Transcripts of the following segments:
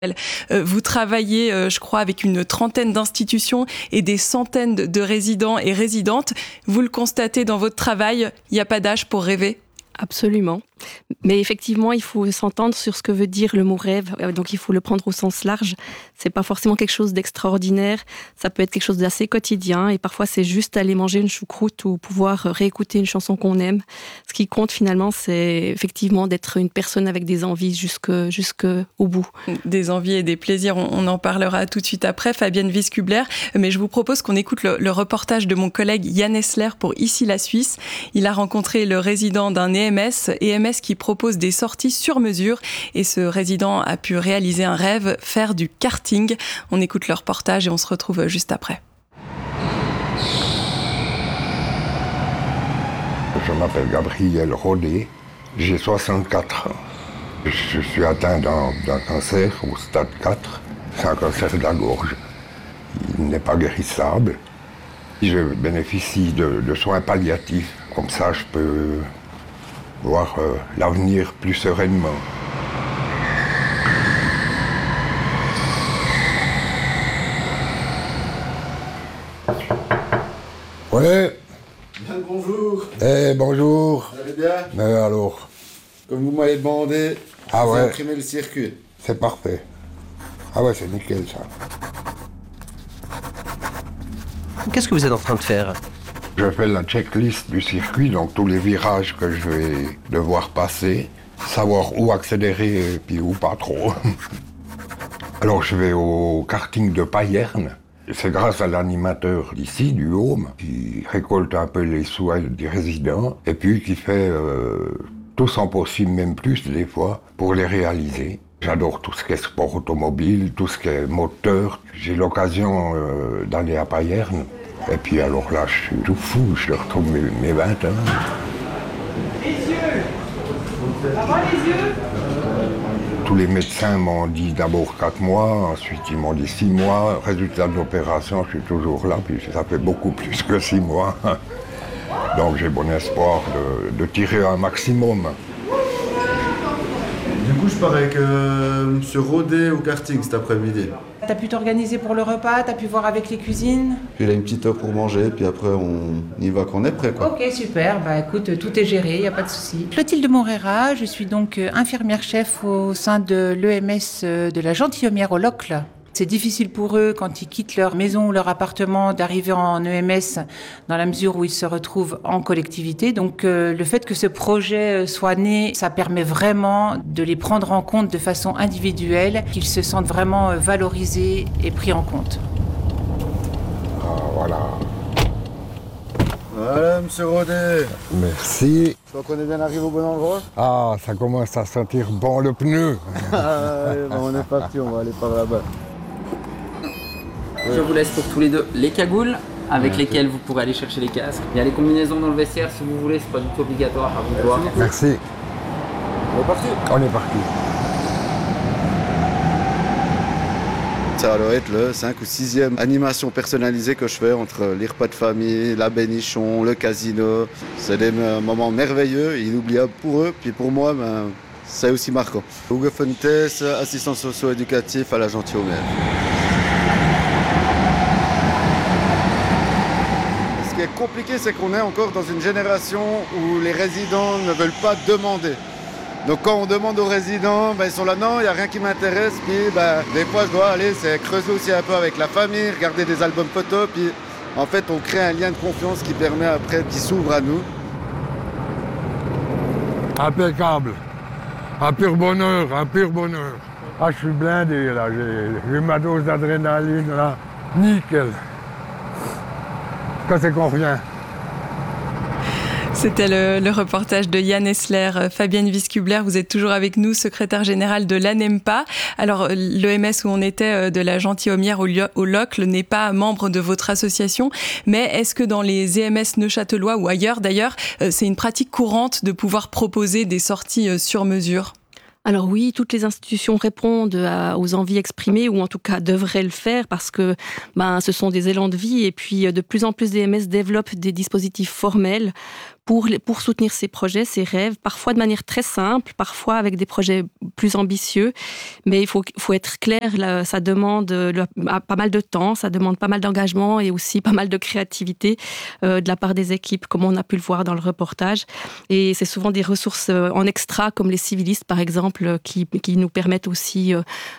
Vous travaillez, je crois, avec une trentaine d'institutions et des centaines de résidents et résidentes. Vous le constatez dans votre travail, il n'y a pas d'âge pour rêver ? Absolument. Mais effectivement, il faut s'entendre sur ce que veut dire le mot rêve. Donc, il faut le prendre au sens large. C'est pas forcément quelque chose d'extraordinaire. Ça peut être quelque chose d'assez quotidien. Et parfois, c'est juste aller manger une choucroute ou pouvoir réécouter une chanson qu'on aime. Ce qui compte finalement, c'est effectivement d'être une personne avec des envies jusqu'au bout. Des envies et des plaisirs, on en parlera tout de suite après. Fabienne Wiskubler. Mais je vous propose qu'on écoute le reportage de mon collègue Yann Essler pour Ici la Suisse. Il a rencontré le résident d'un EMS qui propose des sorties sur mesure, et ce résident a pu réaliser un rêve, faire du karting. On écoute le reportage et on se retrouve juste après. Je m'appelle Gabriel Rodet, j'ai 64 ans. Je suis atteint d'un cancer au stade 4, c'est un cancer de la gorge. Il n'est pas guérissable. Je bénéficie de soins palliatifs, comme ça je peux voir l'avenir plus sereinement. Ouais. Bien le bonjour. Bonjour. Vous allez bien? Mais alors? Comme vous m'avez demandé, Ah vous ouais. imprimez le circuit. C'est parfait. Ah ouais, c'est nickel ça. Qu'est-ce que vous êtes en train de faire ? Je fais la checklist du circuit, donc tous les virages que je vais devoir passer, savoir où accélérer et puis où pas trop. Alors je vais au karting de Payerne. C'est grâce à l'animateur d'ici, du Home, qui récolte un peu les sous des résidents et puis qui fait tout son possible, même plus des fois, pour les réaliser. J'adore tout ce qui est sport automobile, tout ce qui est moteur. J'ai l'occasion d'aller à Payerne. Et puis alors là, je suis tout fou, je retrouve mes 20 ans. Les yeux! Ça va les yeux? Tous les médecins m'ont dit d'abord 4 mois, ensuite ils m'ont dit 6 mois. Résultat de l'opération, je suis toujours là, puis ça fait beaucoup plus que 6 mois. Donc j'ai bon espoir de tirer un maximum. Du coup, je pars avec M. Rodet au karting cet après-midi. T'as pu t'organiser pour le repas, t'as pu voir avec les cuisines? Puis il a une petite heure pour manger, puis après on y va quand on est prêt, quoi. Ok, super, bah écoute, tout est géré, y a pas de souci. Clotilde Morera, je suis donc infirmière-chef au sein de l'EMS de la Gentilhommière au Locle. C'est difficile pour eux, quand ils quittent leur maison ou leur appartement, d'arriver en EMS dans la mesure où ils se retrouvent en collectivité. Donc le fait que ce projet soit né, ça permet vraiment de les prendre en compte de façon individuelle, qu'ils se sentent vraiment valorisés et pris en compte. Ah, voilà. Voilà, M. Rodet. Merci. Je crois qu'on est bien arrivé au bon endroit. Ah, ça commence à sentir bon le pneu. On est parti, on va aller par là-bas. Je vous laisse pour tous les deux les cagoules avec lesquelles vous pourrez aller chercher les casques. Il y a les combinaisons dans le vestiaire si vous voulez, c'est pas du tout obligatoire à vous de voir. Merci. On est parti. On est parti. Ça doit être le 5 ou 6e animation personnalisée que je fais entre les repas de famille, la bénichon, le casino. C'est des moments merveilleux, inoubliables pour eux, puis pour moi, c'est aussi marquant. Hugo Fontes, assistant socio-éducatif à la Gentilhommière. Ce qui est compliqué, c'est qu'on est encore dans une génération où les résidents ne veulent pas demander. Donc quand on demande aux résidents, ils sont là, non, il n'y a rien qui m'intéresse. Puis des fois, je dois aller creuser aussi un peu avec la famille, regarder des albums photos. Puis en fait, on crée un lien de confiance qui permet après, qui s'ouvre à nous. Impeccable. Un pur bonheur, un pur bonheur. Ah, je suis blindé là, j'ai ma dose d'adrénaline là. Nickel. Quand c'est qu'on revient. C'était le reportage de Yann Essler. Fabienne Wiskubler, vous êtes toujours avec nous, secrétaire générale de l'ANEMPA. Alors, l'EMS où on était de la Gentilhommière au Locle n'est pas membre de votre association, mais est-ce que dans les EMS neuchâtelois ou ailleurs d'ailleurs, c'est une pratique courante de pouvoir proposer des sorties sur mesure ? Alors oui, toutes les institutions répondent aux envies exprimées, ou en tout cas devraient le faire, parce que ce sont des élans de vie, et puis de plus en plus d'EMS développent des dispositifs formels pour soutenir ses projets, ses rêves, parfois de manière très simple, parfois avec des projets plus ambitieux. Mais il faut être clair, là, ça demande pas mal de temps, ça demande pas mal d'engagement et aussi pas mal de créativité de la part des équipes, comme on a pu le voir dans le reportage. Et c'est souvent des ressources en extra, comme les civilistes, par exemple, qui nous permettent aussi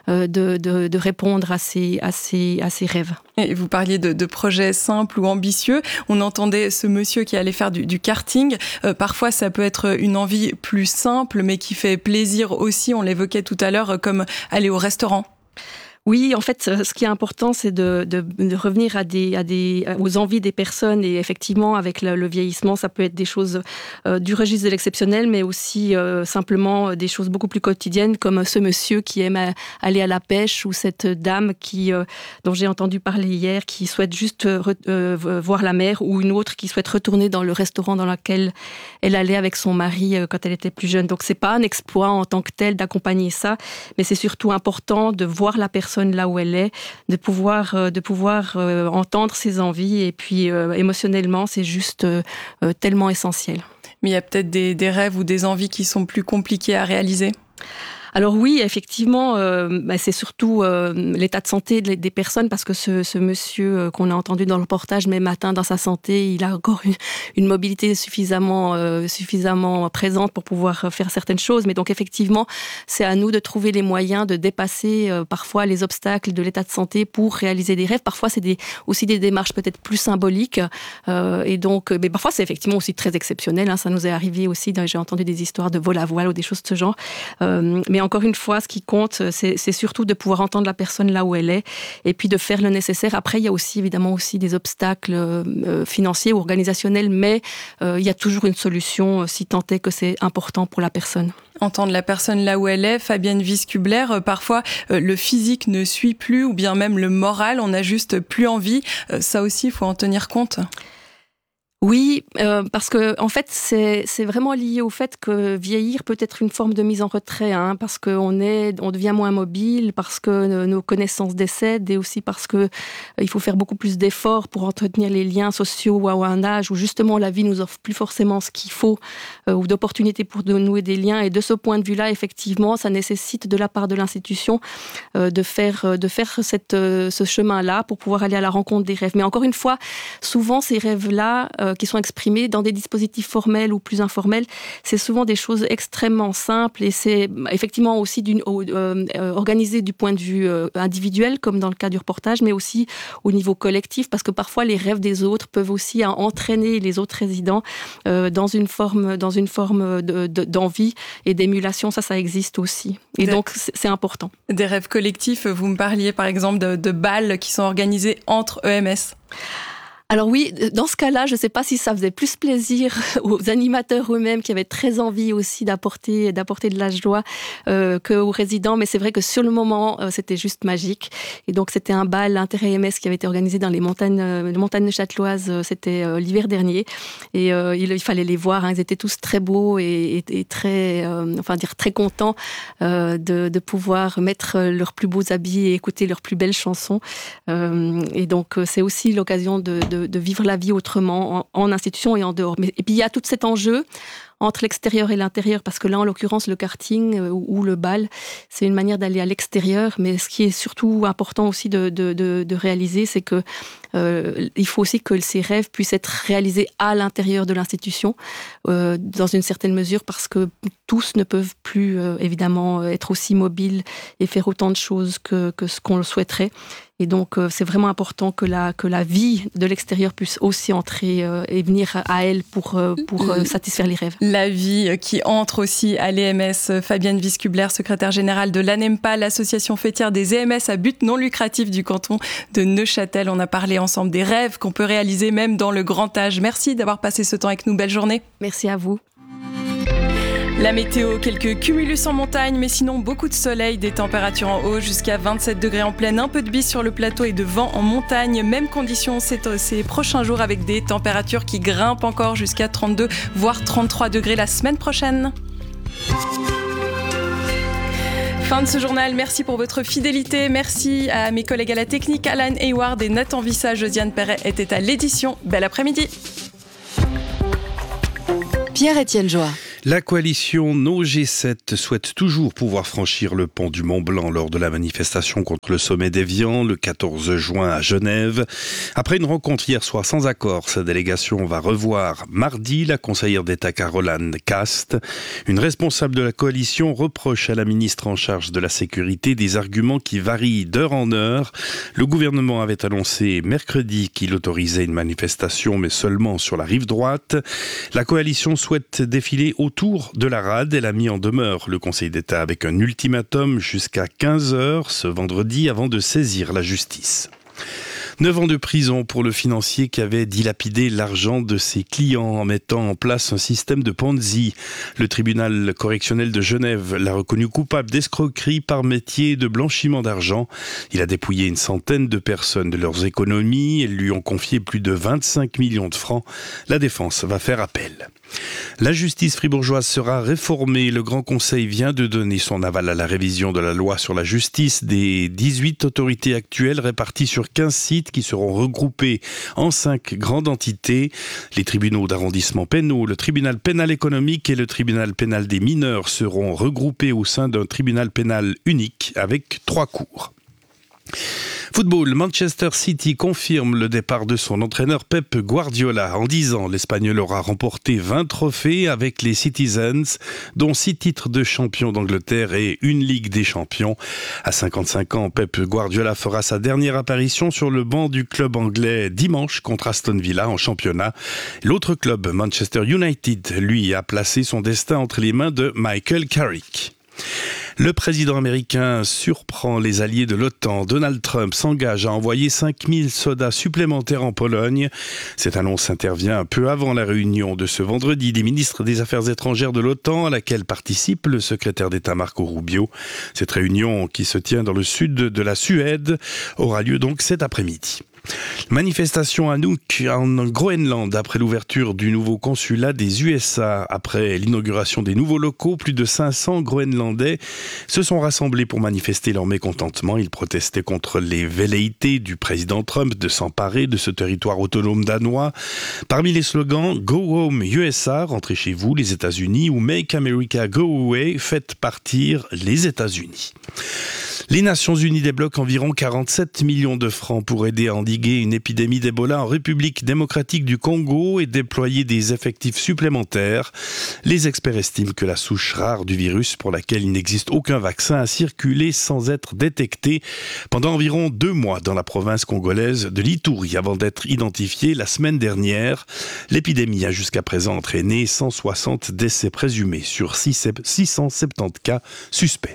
de répondre à ces rêves. Et vous parliez de projets simples ou ambitieux. On entendait ce monsieur qui allait faire du karting. Parfois, ça peut être une envie plus simple, mais qui fait plaisir aussi. On l'évoquait tout à l'heure, comme aller au restaurant. Oui, en fait, ce qui est important, c'est de revenir aux envies des personnes. Et effectivement, avec le vieillissement, ça peut être des choses du registre de l'exceptionnel, mais aussi simplement des choses beaucoup plus quotidiennes, comme ce monsieur qui aime aller à la pêche, ou cette dame dont j'ai entendu parler hier, qui souhaite juste voir la mer, ou une autre qui souhaite retourner dans le restaurant dans lequel elle allait avec son mari quand elle était plus jeune. Donc, c'est pas un exploit en tant que tel d'accompagner ça, mais c'est surtout important de voir la personne là où elle est, de pouvoir entendre ses envies, et puis émotionnellement, c'est juste tellement essentiel. Mais il y a peut-être des rêves ou des envies qui sont plus compliqués à réaliser ? Alors oui, effectivement, c'est surtout l'état de santé des personnes, parce que ce monsieur qu'on a entendu dans le reportage, même atteint dans sa santé, il a encore une mobilité suffisamment présente pour pouvoir faire certaines choses. Mais donc effectivement, c'est à nous de trouver les moyens de dépasser parfois les obstacles de l'état de santé pour réaliser des rêves. Parfois, c'est aussi des démarches peut-être plus symboliques. Et donc, mais parfois, c'est effectivement aussi très exceptionnel. Hein. Ça nous est arrivé aussi, j'ai entendu des histoires de vol à voile ou des choses de ce genre. Mais encore une fois, ce qui compte, c'est surtout de pouvoir entendre la personne là où elle est, et puis de faire le nécessaire. Après, il y a aussi évidemment des obstacles financiers ou organisationnels, mais il y a toujours une solution si tant est que c'est important pour la personne. Entendre la personne là où elle est. Fabienne Wiskubler, parfois le physique ne suit plus, ou bien même le moral, on n'a juste plus envie. Ça aussi, il faut en tenir compte. Oui, parce que en fait, c'est vraiment lié au fait que vieillir peut être une forme de mise en retrait, hein, parce qu'on devient moins mobile, parce que nos connaissances décèdent, et aussi parce que il faut faire beaucoup plus d'efforts pour entretenir les liens sociaux à un âge où justement la vie nous offre plus forcément ce qu'il faut, ou d'opportunités pour nouer des liens. Et de ce point de vue-là, effectivement, ça nécessite de la part de l'institution de faire ce chemin-là pour pouvoir aller à la rencontre des rêves. Mais encore une fois, souvent ces rêves-là qui sont exprimés dans des dispositifs formels ou plus informels, c'est souvent des choses extrêmement simples, et c'est effectivement aussi organisé du point de vue individuel, comme dans le cas du reportage, mais aussi au niveau collectif, parce que parfois les rêves des autres peuvent aussi entraîner les autres résidents dans une forme d'envie et d'émulation. Ça existe aussi. Et donc, c'est important. Des rêves collectifs, vous me parliez par exemple de balles qui sont organisées entre EMS. Alors oui, dans ce cas-là, je ne sais pas si ça faisait plus plaisir aux animateurs eux-mêmes qui avaient très envie aussi d'apporter de la joie qu'aux résidents, mais c'est vrai que sur le moment, c'était juste magique. Et donc c'était un bal inter-EMS qui avait été organisé dans les montagnes châteloises, c'était l'hiver dernier. Et il fallait les voir, hein, ils étaient tous très beaux et très, très contents de pouvoir mettre leurs plus beaux habits et écouter leurs plus belles chansons. Et donc c'est aussi l'occasion de vivre la vie autrement, en institution et en dehors. Et puis il y a tout cet enjeu entre l'extérieur et l'intérieur, parce que là, en l'occurrence, le karting ou le bal, c'est une manière d'aller à l'extérieur, mais ce qui est surtout important aussi de réaliser, c'est que il faut aussi que ces rêves puissent être réalisés à l'intérieur de l'institution, dans une certaine mesure, parce que tous ne peuvent plus, évidemment, être aussi mobiles et faire autant de choses que ce qu'on le souhaiterait. Et donc, c'est vraiment important que la vie de l'extérieur puisse aussi entrer et venir à elle pour satisfaire les rêves. La vie qui entre aussi à l'EMS. Fabienne Wiskubler, secrétaire générale de l'ANEMPA, l'association fêtière des EMS à but non lucratif du canton de Neuchâtel. On a parlé ensemble des rêves qu'on peut réaliser même dans le grand âge. Merci d'avoir passé ce temps avec nous. Belle journée. Merci à vous. La météo, quelques cumulus en montagne, mais sinon beaucoup de soleil, des températures en haut jusqu'à 27 degrés en plaine, un peu de bise sur le plateau et de vent en montagne. Même conditions ces prochains jours avec des températures qui grimpent encore jusqu'à 32 voire 33 degrés la semaine prochaine. Fin de ce journal, merci pour votre fidélité, merci à mes collègues à la technique, Alan Hayward et Nathan Vissa. Josiane Perret était à l'édition. Bel après-midi. Pierre-Étienne Joie. La coalition No G7 souhaite toujours pouvoir franchir le pont du Mont-Blanc lors de la manifestation contre le sommet d'Évian le 14 juin à Genève. Après une rencontre hier soir sans accord, sa délégation va revoir mardi la conseillère d'État Caroline Cast. Une responsable de la coalition reproche à la ministre en charge de la sécurité des arguments qui varient d'heure en heure. Le gouvernement avait annoncé mercredi qu'il autorisait une manifestation, mais seulement sur la rive droite. La coalition souhaite défiler autour de la rade. Elle a mis en demeure le Conseil d'État avec un ultimatum jusqu'à 15h ce vendredi avant de saisir la justice. 9 ans de prison pour le financier qui avait dilapidé l'argent de ses clients en mettant en place un système de Ponzi. Le tribunal correctionnel de Genève l'a reconnu coupable d'escroquerie par métier de blanchiment d'argent. Il a dépouillé une centaine de personnes de leurs économies. Elles lui ont confié plus de 25 millions de francs. La défense va faire appel. La justice fribourgeoise sera réformée. Le Grand Conseil vient de donner son aval à la révision de la loi sur la justice des 18 autorités actuelles réparties sur 15 sites qui seront regroupés en 5 grandes entités. Les tribunaux d'arrondissement pénaux, le tribunal pénal économique et le tribunal pénal des mineurs seront regroupés au sein d'un tribunal pénal unique avec 3 cours. Football, Manchester City confirme le départ de son entraîneur Pep Guardiola. En 10 ans, l'Espagnol aura remporté 20 trophées avec les Citizens, dont 6 titres de champion d'Angleterre et une Ligue des champions. À 55 ans, Pep Guardiola fera sa dernière apparition sur le banc du club anglais dimanche contre Aston Villa en championnat. L'autre club, Manchester United, lui, a placé son destin entre les mains de Michael Carrick. Le président américain surprend les alliés de l'OTAN. Donald Trump s'engage à envoyer 5000 soldats supplémentaires en Pologne. Cette annonce intervient peu avant la réunion de ce vendredi des ministres des Affaires étrangères de l'OTAN à laquelle participe le secrétaire d'État Marco Rubio. Cette réunion, qui se tient dans le sud de la Suède, aura lieu donc cet après-midi. Manifestation à Nuuk en Groenland après l'ouverture du nouveau consulat des USA. Après l'inauguration des nouveaux locaux, plus de 500 Groenlandais se sont rassemblés pour manifester leur mécontentement. Ils protestaient contre les velléités du président Trump de s'emparer de ce territoire autonome danois. Parmi les slogans « Go Home USA », rentrez chez vous les États-Unis, ou « Make America Go Away », faites partir les États-Unis. Les Nations Unies débloquent environ 47 millions de francs pour aider à endiguer une épidémie d'Ebola en République démocratique du Congo et déployer des effectifs supplémentaires. Les experts estiment que la souche rare du virus, pour laquelle il n'existe aucun vaccin, a circulé sans être détectée pendant environ 2 mois dans la province congolaise de l'Ituri avant d'être identifiée la semaine dernière. L'épidémie a jusqu'à présent entraîné 160 décès présumés sur 670 cas suspects.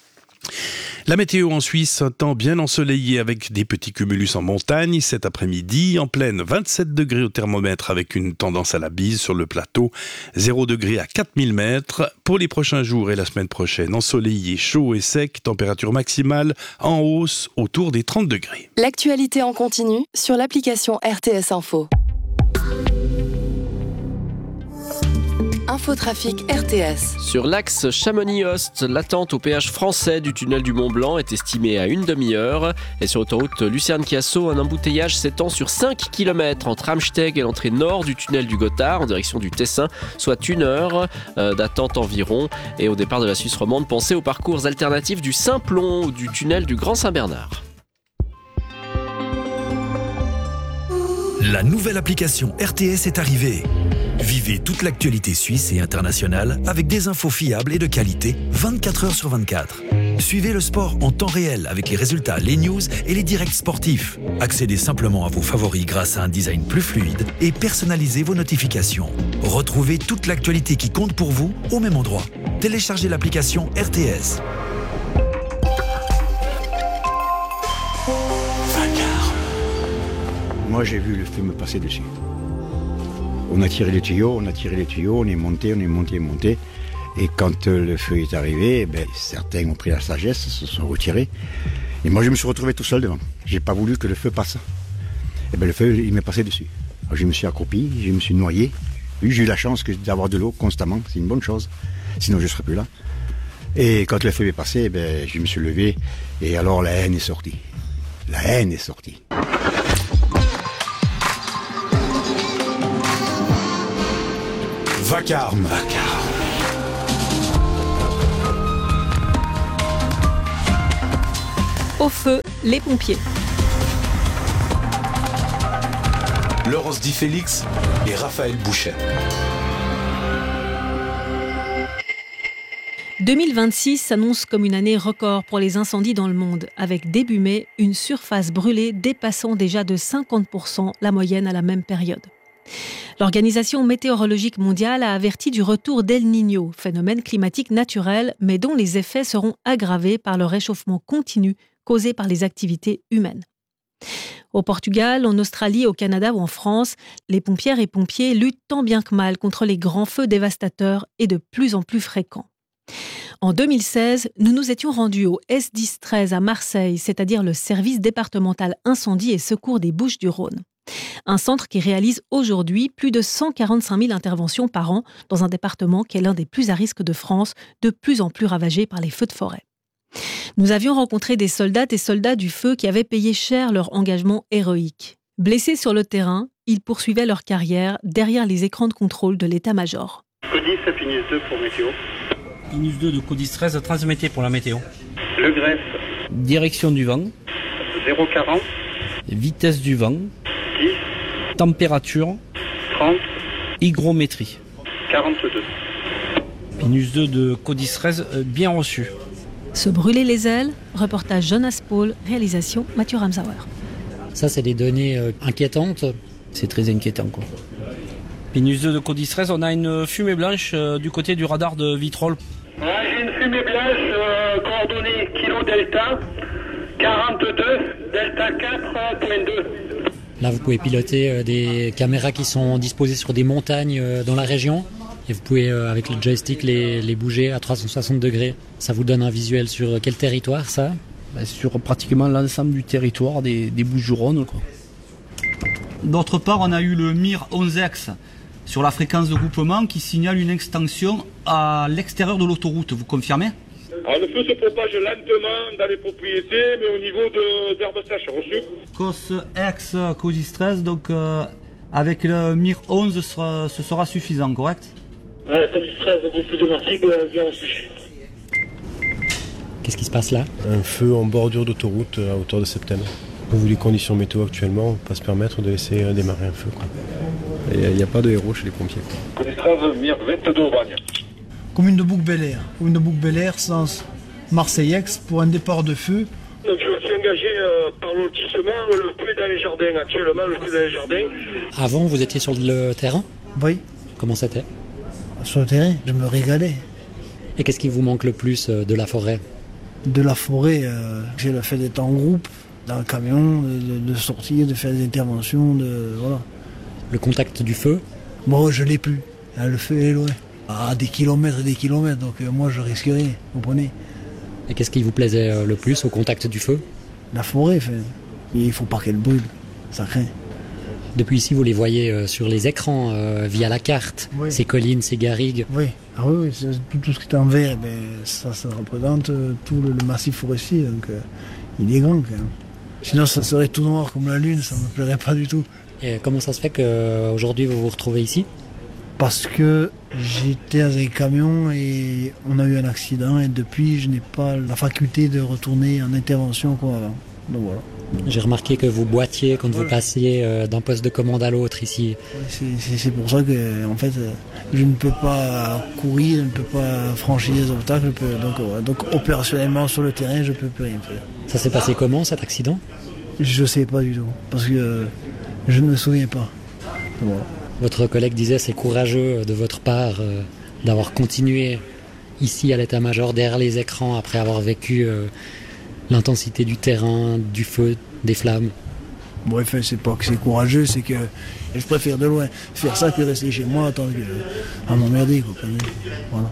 La météo en Suisse, un temps bien ensoleillé avec des petits cumulus en montagne. Cet après-midi, en pleine 27 degrés au thermomètre avec une tendance à la bise sur le plateau. 0 degrés à 4000 mètres. Pour les prochains jours et la semaine prochaine, ensoleillé, chaud et sec, température maximale en hausse autour des 30 degrés. L'actualité en continu sur l'application RTS Info. Infotrafic RTS. Sur l'axe Chamonix-Ost, l'attente au péage français du tunnel du Mont-Blanc est estimée à une demi-heure. Et sur l'autoroute Lucerne-Chiasso, un embouteillage s'étend sur 5 km entre Amsteg et l'entrée nord du tunnel du Gothard en direction du Tessin, soit 1 heure d'attente environ. Et au départ de la Suisse romande, pensez aux parcours alternatifs du Simplon ou du tunnel du Grand Saint-Bernard. La nouvelle application RTS est arrivée. Vivez toute l'actualité suisse et internationale avec des infos fiables et de qualité 24 heures sur 24. Suivez le sport en temps réel avec les résultats, les news et les directs sportifs. Accédez simplement à vos favoris grâce à un design plus fluide et personnalisez vos notifications. Retrouvez toute l'actualité qui compte pour vous au même endroit. Téléchargez l'application RTS. Moi j'ai vu le feu me passer dessus. On a tiré les tuyaux, on est monté. Et quand le feu est arrivé, certains ont pris la sagesse, se sont retirés. Et moi je me suis retrouvé tout seul devant. J'ai pas voulu que le feu passe. Et le feu il m'est passé dessus. Alors, je me suis accroupi, je me suis noyé. J'ai eu la chance d'avoir de l'eau constamment, c'est une bonne chose. Sinon je ne serais plus là. Et quand le feu est passé, je me suis levé et alors la haine est sortie. La haine est sortie. Vacarme. Au feu, les pompiers. Laurence Di Félix et Raphaël Bouchet. 2026 s'annonce comme une année record pour les incendies dans le monde, avec début mai, une surface brûlée dépassant déjà de 50% la moyenne à la même période. L'Organisation météorologique mondiale a averti du retour d'El Niño, phénomène climatique naturel, mais dont les effets seront aggravés par le réchauffement continu causé par les activités humaines. Au Portugal, en Australie, au Canada ou en France, les pompières et pompiers luttent tant bien que mal contre les grands feux dévastateurs et de plus en plus fréquents. En 2016, nous nous étions rendus au S10-13 à Marseille, c'est-à-dire le service départemental incendie et secours des Bouches-du-Rhône. Un centre qui réalise aujourd'hui plus de 145 000 interventions par an dans un département qui est l'un des plus à risque de France, de plus en plus ravagé par les feux de forêt. Nous avions rencontré des soldates et soldats du feu qui avaient payé cher leur engagement héroïque. Blessés sur le terrain, ils poursuivaient leur carrière derrière les écrans de contrôle de l'état-major. Codis à Pinus 2 pour météo. Pinus 2 de Codis 13 transmettez pour la météo. Le greffe. Direction du vent. 0,40. Vitesse du vent. 10. Température. 30. Hygrométrie. 42. Pinus 2 de Codis 13 bien reçu. Se brûler les ailes, reportage Jonas Paul, réalisation Mathieu Ramsauer. Ça, c'est des données inquiétantes. C'est très inquiétant, quoi. Pinus 2 de Codis 13, on a une fumée blanche du côté du radar de Vitrolles. J'ai une fumée blanche, coordonnée kilo delta, 42, delta 4.2. Là, vous pouvez piloter des caméras qui sont disposées sur des montagnes dans la région. Et vous pouvez, avec le joystick, les bouger à 360 degrés. Ça vous donne un visuel sur quel territoire, ça ? Sur pratiquement l'ensemble du territoire des Bouches-du-Rhône, quoi. D'autre part, on a eu le MIR 11X sur la fréquence de groupement qui signale une extension à l'extérieur de l'autoroute. Vous confirmez ? Alors, le feu se propage lentement dans les propriétés, mais au niveau d'herbes sèches reçues. COS X, Codis 13, donc avec le MIR 11, ce sera suffisant, correct ? Codis 13, groupe de Martigues, bien reçu. Qu'est-ce qui se passe là ? Un feu en bordure d'autoroute à hauteur de septembre. Vu les conditions météo actuellement, on ne peut pas se permettre de laisser démarrer un feu. Il n'y a pas de héros chez les pompiers. Codis 13, MIR 22 au Bagne. Commune de Bouc-Bel-Air. Commune de Bouc-Bel-Air, sens Marseille-Aix, pour un départ de feu. Donc je suis engagé par lotissement, le feu dans les jardins. Actuellement, le feu dans les jardins. Avant, vous étiez sur le terrain ? Oui. Comment c'était ? Sur le terrain, je me régalais. Et qu'est-ce qui vous manque le plus de la forêt ? De la forêt, j'ai le fait d'être en groupe, dans le camion, de sortir, de faire des interventions, voilà. Le contact du feu ? Bon, je l'ai plus. Le feu est loin. À des kilomètres et des kilomètres, donc moi je risque rien, vous comprenez. Et qu'est-ce qui vous plaisait le plus au contact du feu ? La forêt, il faut pas qu'elle brûle, ça craint. Depuis ici, vous les voyez sur les écrans, via la carte, oui. Ces collines, ces garrigues. Oui, oui, tout ce qui est en vert, ça représente tout le massif forestier, donc il est grand quand même. Sinon ça serait tout noir comme la lune, ça me plairait pas du tout. Et comment ça se fait qu'aujourd'hui vous vous retrouvez ici ? Parce que j'étais dans un camion et on a eu un accident et depuis je n'ai pas la faculté de retourner en intervention comme avant. Donc voilà. J'ai remarqué que vous boitiez quand vous passiez d'un poste de commande à l'autre ici. C'est pour ça que en fait je ne peux pas courir, je ne peux pas franchir les obstacles. Donc opérationnellement sur le terrain je ne peux plus rien faire. Ça s'est passé comment cet accident ? Je ne sais pas du tout parce que je ne me souviens pas. Voilà. Votre collègue disait c'est courageux de votre part d'avoir continué ici à l'état-major derrière les écrans après avoir vécu l'intensité du terrain, du feu, des flammes. Bref, c'est pas que c'est courageux, c'est que je préfère de loin faire ça que rester chez moi tant qu'à m'emmerder. Voilà.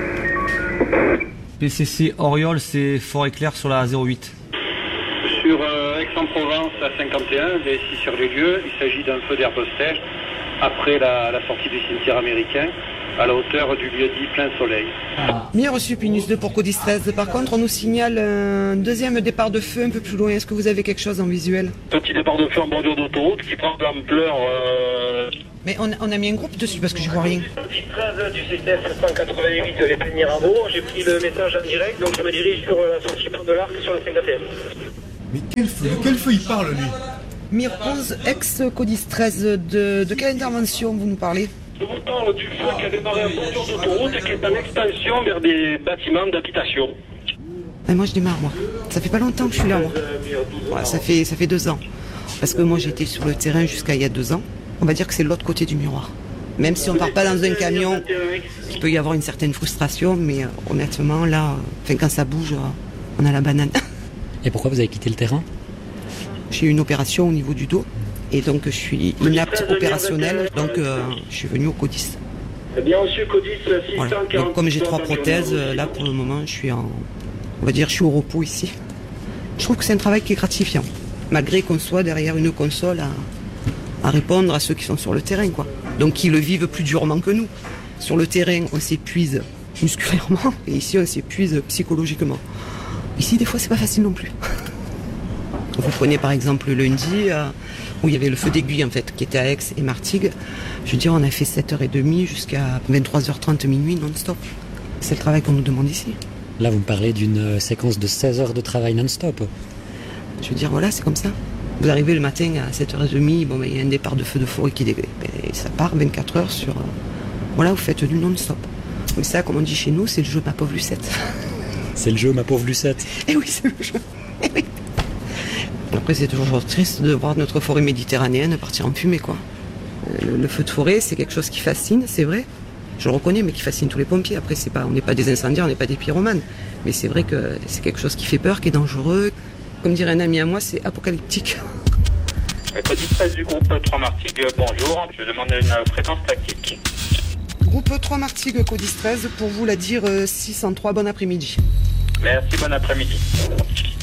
PCC Oriol, c'est Forêt-Claire sur la 08. Sur Aix-en-Provence à 51, VSI sur les lieux, il s'agit d'un feu d'herbe sèche après la sortie du cimetière américain, à la hauteur du lieu-dit plein soleil. Bien reçu Pinus 2 pour Codis 13. Par contre, on nous signale un deuxième départ de feu un peu plus loin. Est-ce que vous avez quelque chose en visuel ? Petit départ de feu en bordure d'autoroute qui prend de l'ampleur Mais on a mis un groupe dessus parce que je vois rien. 13 du CTF 788 les Pays Mirabeau, j'ai pris le message en direct, donc je me dirige sur la sortie Pont de l'Arc sur le 51. Mais de quel feu il parle, lui? Mir 11, ex-Codis 13, de quelle intervention vous nous parlez? Je vous parle du feu qui a démarré en bordure d'autoroute et qui est en extension vers des bâtiments d'habitation. Moi je démarre, moi. Ça fait pas longtemps que je suis là, moi. Voilà, ça fait 2 ans. Parce que moi j'ai été sur le terrain jusqu'à il y a 2 ans. On va dire que c'est l'autre côté du miroir. Même si on part pas dans un camion, il peut y avoir une certaine frustration, mais honnêtement, là, quand ça bouge, on a la banane. Et pourquoi vous avez quitté le terrain? J'ai eu une opération au niveau du dos, et donc je suis inapte opérationnelle, donc je suis venue au Codis. Bien reçu, Codis 640. Voilà. Donc comme j'ai 3 prothèses, là pour le moment, je suis je suis au repos ici. Je trouve que c'est un travail qui est gratifiant, malgré qu'on soit derrière une console à répondre à ceux qui sont sur le terrain, quoi. Donc qui le vivent plus durement que nous. Sur le terrain, on s'épuise musculairement, et ici, on s'épuise psychologiquement. Ici, des fois, c'est pas facile non plus. Vous prenez par exemple le lundi, où il y avait le feu d'aiguille, en fait, qui était à Aix et Martigues. Je veux dire, on a fait 7h30 jusqu'à 23h30 minuit non-stop. C'est le travail qu'on nous demande ici. Là, vous me parlez d'une séquence de 16 heures de travail non-stop. Je veux dire, voilà, c'est comme ça. Vous arrivez le matin à 7h30, bon, il y a un départ de feu de forêt ça part 24 heures sur... Voilà, vous faites du non-stop. Mais ça, comme on dit chez nous, c'est le jeu Ma pauvre Lucette. C'est le jeu Ma pauvre Lucette. Eh oui, c'est le jeu. Eh oui. Après, c'est toujours triste de voir notre forêt méditerranéenne partir en fumée, quoi. Le feu de forêt, c'est quelque chose qui fascine, c'est vrai. Je le reconnais, mais qui fascine tous les pompiers. Après, on n'est pas des incendiaires, on n'est pas des pyromanes. Mais c'est vrai que c'est quelque chose qui fait peur, qui est dangereux. Comme dirait un ami à moi, c'est apocalyptique. Codis 13 du groupe 3 Martigues, bonjour. Je demande une fréquence tactique. Groupe 3 Martigues, Codis 13, pour vous la dire 603, bon après-midi. Merci, bon après-midi.